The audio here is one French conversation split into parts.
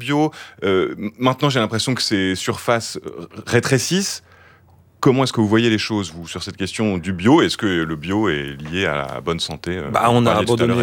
bio. Maintenant, j'ai l'impression que ces surfaces rétrécissent. Comment est-ce que vous voyez les choses, vous, sur cette question du bio ? Est-ce que le bio est lié à la bonne santé ? On a abandonné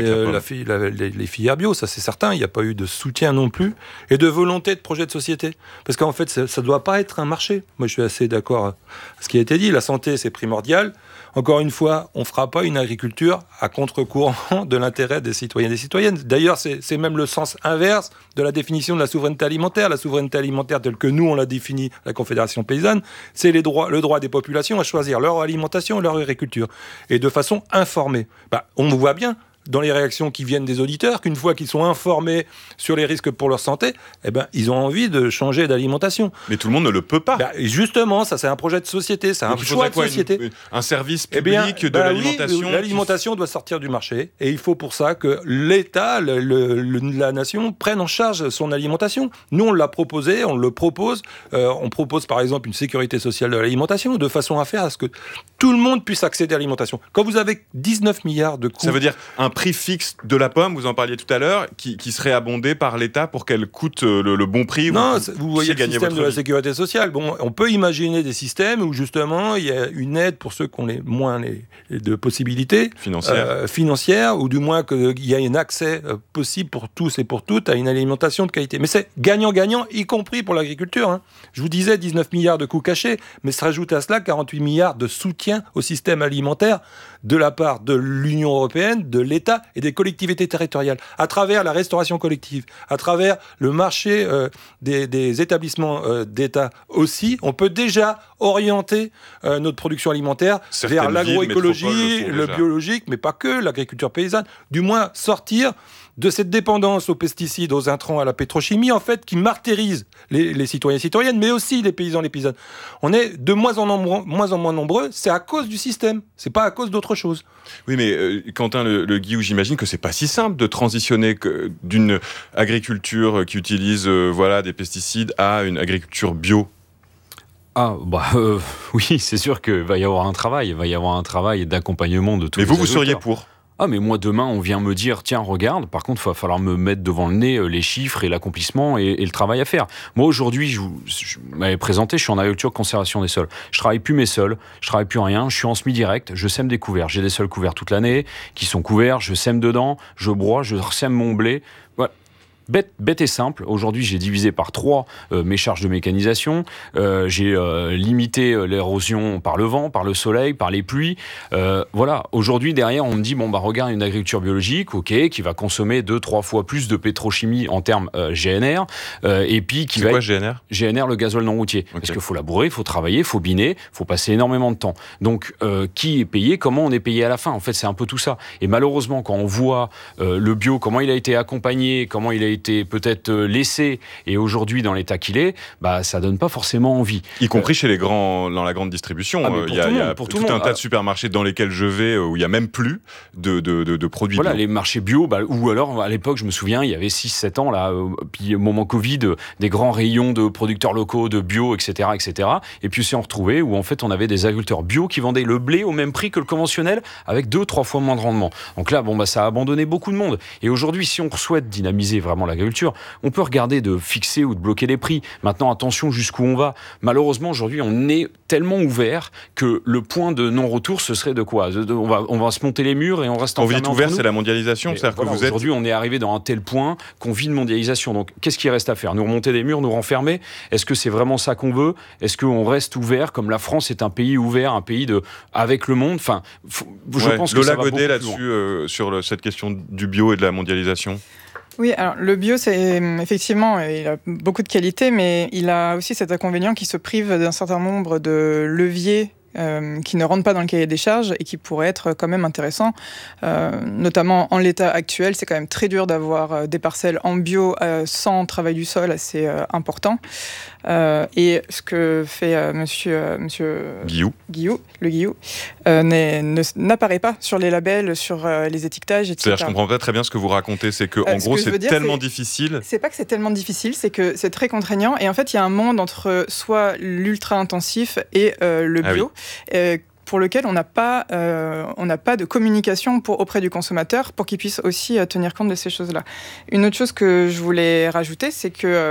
les filières bio, ça c'est certain. Il n'y a pas eu de soutien non plus et de volonté de projet de société. Parce qu'en fait, ça ne doit pas être un marché. Moi, je suis assez d'accord avec ce qui a été dit. La santé, c'est primordial. Encore une fois, on ne fera pas une agriculture à contre-courant de l'intérêt des citoyens et des citoyennes. D'ailleurs, c'est même le sens inverse de la définition de la souveraineté alimentaire. La souveraineté alimentaire telle que nous, on l'a définie, la Confédération paysanne, c'est le droit des populations à choisir leur alimentation et leur agriculture. Et de façon informée. On voit bien dans les réactions qui viennent des auditeurs, qu'une fois qu'ils sont informés sur les risques pour leur santé, ils ont envie de changer d'alimentation. Mais tout le monde ne le peut pas. Justement, ça c'est un projet de société, c'est un choix de société. Un service public de l'alimentation. Oui, l'alimentation doit sortir du marché et il faut pour ça que l'État, la nation, prenne en charge son alimentation. Nous, on l'a proposé, on le propose. On propose par exemple une sécurité sociale de l'alimentation de façon à faire à ce que tout le monde puisse accéder à l'alimentation. Quand vous avez 19 milliards de coûts... Ça veut dire un prix fixe de la pomme, vous en parliez tout à l'heure, qui serait abondé par l'État pour qu'elle coûte le bon prix. Non, vous voyez le système de la sécurité sociale. On peut imaginer des systèmes où justement il y a une aide pour ceux qui ont moins de possibilités financières, ou du moins qu'il y a un accès possible pour tous et pour toutes à une alimentation de qualité. Mais c'est gagnant-gagnant, y compris pour l'agriculture. Hein. Je vous disais 19 milliards de coûts cachés, mais se rajoute à cela 48 milliards de soutien au système alimentaire de la part de l'Union européenne, de l'État et des collectivités territoriales, à travers la restauration collective, à travers le marché des établissements d'État aussi. On peut déjà orienter notre production alimentaire vers l'agroécologie, le biologique, mais pas que, l'agriculture paysanne. Du moins, sortir de cette dépendance aux pesticides, aux intrants, à la pétrochimie, en fait, qui martyrise les citoyens et citoyennes, mais aussi les paysans et les paysannes. On est de moins en moins nombreux, c'est à cause du système, c'est pas à cause d'autre chose. Oui, mais Quentin Le Guillou, j'imagine que c'est pas si simple de transitionner d'une agriculture qui utilise des pesticides à une agriculture bio. Oui, c'est sûr qu'il va y avoir un travail d'accompagnement de tous les agriculteurs. Mais vous seriez pour ? Mais moi, demain, on vient me dire, tiens, regarde, par contre, il va falloir me mettre devant le nez les chiffres et l'accomplissement et le travail à faire. Moi, aujourd'hui, je m'avais présenté, je suis en agriculture conservation des sols. Je travaille plus mes sols, je travaille plus rien, je suis en semi-direct, je sème des couverts. J'ai des sols couverts toute l'année, qui sont couverts, je sème dedans, je broie, je sème mon blé. Voilà. Bête et simple. Aujourd'hui, j'ai divisé par 3 mes charges de mécanisation. J'ai limité l'érosion par le vent, par le soleil, par les pluies. Aujourd'hui, derrière, on me dit, regarde une agriculture biologique, qui va consommer 2-3 fois plus de pétrochimie en termes GNR. Et puis, C'est quoi GNR ? GNR, le gazole non routier. Parce qu'il faut labourer, il faut travailler, il faut biner, il faut passer énormément de temps. Donc, qui est payé ? Comment on est payé à la fin ? En fait, c'est un peu tout ça. Et malheureusement, quand on voit le bio, comment il a été accompagné, comment il a été peut-être laissé et aujourd'hui dans l'état qu'il est, ça donne pas forcément envie. Y compris chez dans la grande distribution. Il y a tout un tas de supermarchés dans lesquels je vais où il y a même plus de produits bio. Les marchés bio, ou alors à l'époque, je me souviens, il y avait 6-7 ans, là, puis au moment Covid, des grands rayons de producteurs locaux, de bio, etc. Et puis on s'est retrouvé où en fait on avait des agriculteurs bio qui vendaient le blé au même prix que le conventionnel avec 2-3 fois moins de rendement. Donc là, ça a abandonné beaucoup de monde. Et aujourd'hui, si on souhaite dynamiser vraiment l'agriculture, on peut regarder de fixer ou de bloquer les prix. Maintenant, attention jusqu'où on va. Malheureusement, aujourd'hui, on est tellement ouvert que le point de non-retour, ce serait de quoi ? On va se monter les murs et on reste enfermé entre nous. Quand vous dites ouvert, c'est la mondialisation. Aujourd'hui, on est arrivé dans un tel point qu'on vit de mondialisation. Donc, qu'est-ce qui reste à faire ? Nous remonter des murs, nous renfermer ? Est-ce que c'est vraiment ça qu'on veut ? Est-ce qu'on reste ouvert, comme la France est un pays ouvert, un pays avec le monde ? Je pense que ça va beaucoup plus loin. Lola Godet, là-dessus, sur cette question du bio et de la mondialisation. Oui, alors le bio, c'est effectivement, il a beaucoup de qualités, mais il a aussi cet inconvénient qui se prive d'un certain nombre de leviers qui ne rentrent pas dans le cahier des charges et qui pourraient être quand même intéressants. Notamment en l'état actuel, c'est quand même très dur d'avoir des parcelles en bio sans travail du sol assez important. Et ce que fait monsieur Guillou n'apparaît pas sur les labels, sur les étiquetages, etc. C'est-à-dire, je comprends pas très bien ce que vous racontez, c'est que en gros, c'est tellement difficile. C'est pas que c'est tellement difficile, c'est que c'est très contraignant. Et en fait, il y a un monde entre soit l'ultra-intensif et le bio. Pour lequel on n'a pas de communication auprès du consommateur pour qu'il puisse aussi tenir compte de ces choses-là. Une autre chose que je voulais rajouter, c'est que